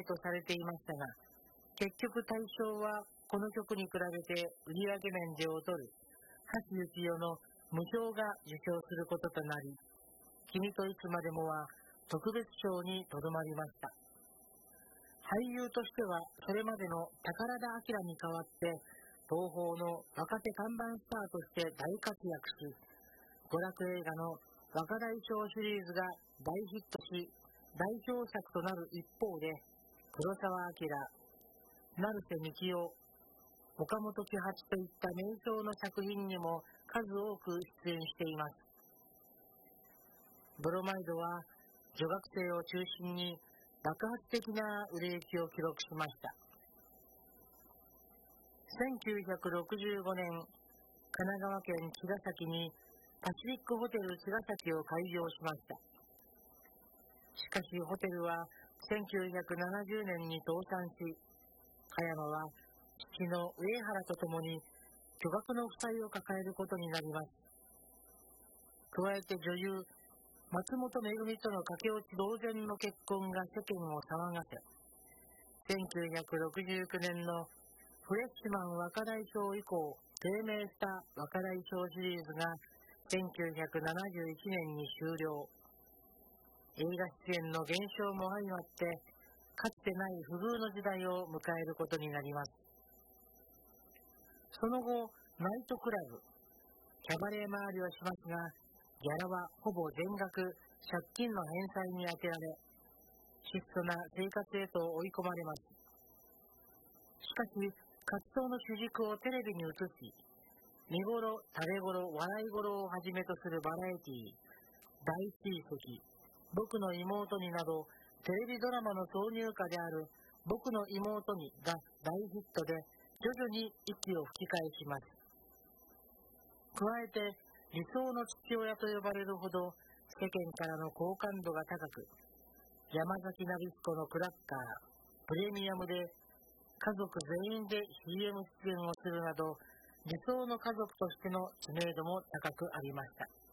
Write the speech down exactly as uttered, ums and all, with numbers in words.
とされていましたが、結局大賞はこの曲に比べて売上面で劣る橋幸夫の無償が受賞することとなり、君といつまでもは特別賞にとどまりました。俳優としてはそれまでの宝田明に代わって東宝の若手看板スターとして大活躍し、娯楽映画の若大将シリーズが大ヒットし、代表作となる一方で、黒澤明、成瀬みきお、岡本喜八といった名将の作品にも数多く出演しています。ブロマイドは女学生を中心に爆発的な売れ行きを記録しました。せんきゅうひゃくろくじゅうごねん、神奈川県茅ヶ崎にパシフィックホテル茅ヶ崎を開業しました。しかしホテルはせんきゅうひゃくななじゅうねんに倒産し、加山は父の上原と共に巨額の負債を抱えることになります。加えて女優、松本めぐみとの駆け落ち同然の結婚が世間を騒がせ、せんきゅうひゃくろくじゅうきゅうねんのフレッシュマン若大将以降低迷した若大将シリーズがせんきゅうひゃくななじゅういちねんに終了。映画出演の減少も相まってかつてない不遇の時代を迎えることになります。その後、ナイトクラブ、キャバレー回りをしますが、ギャラはほぼ全額借金の返済に充てられ、質素な生活へと追い込まれます。しかし、活動の主軸をテレビに移し、見頃、食べ頃、笑い頃をはじめとするバラエティー、大追跡、僕の妹になど、テレビドラマの挿入歌である僕の妹にが大ヒットで、徐々に息を吹き返します。加えて、理想の父親と呼ばれるほど世間からの好感度が高く、山崎ナビスコのクラッカー、プレミアムで家族全員で シーエム 出演をするなど、理想の家族としての知名度も高くありました。